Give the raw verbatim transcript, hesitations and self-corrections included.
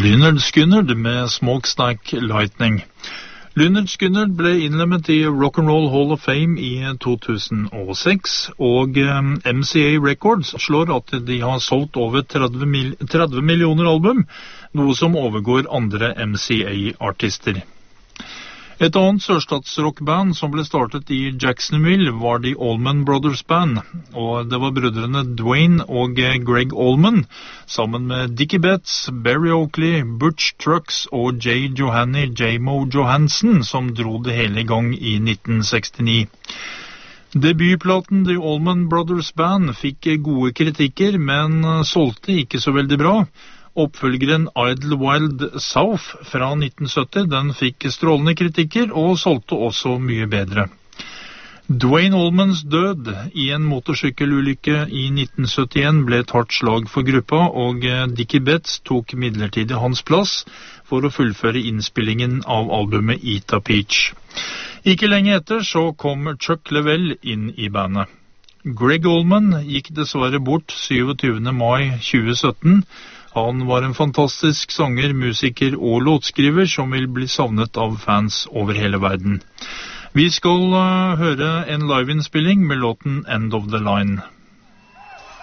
Lynyrd Skynyrd med Smokestack Lightning. Lynyrd Skynyrd ble innlemmet i Rock'n'Roll Hall of Fame i to tusen og seks, og M C A Records slår at de har solgt over tretti, mil- tretti millioner album, noe som overgår andre M C A-artister. Et annet sørstatsrockband som ble startet i Jacksonville var The Allman Brothers Band, og det var brødrene Dwayne og Greg Allman, sammen med Dickie Betts, Barry Oakley, Butch Trucks og J. Johanny J-Mo Johansen, som dro det hele i gang i nitten sekstini. Debutplaten The Allman Brothers Band fikk gode kritikker, men solgte ikke så veldig bra. Oppfølgeren Idle Wild South fra nitten sytti, den fikk strålende kritikker og solgte også mye bedre. Dwayne Allmans død i en motorsykkelulykke i nitten syttien ble et hardt slag for gruppa, og Dickie Betts tok midlertidig hans plass for å fullføre innspillingen av albumet Eat a Peach. Ikke lenge etter så kom Chuck Leavell inn i bandet. Greg Allman gikk dessverre bort syvogtyvende mai tjue sytten. Han var en fantastisk sanger, musiker og låtskriver som vil bli savnet av fans over hele verden. Vi skal uh, høre en liveinnspilling med låten End of the Line.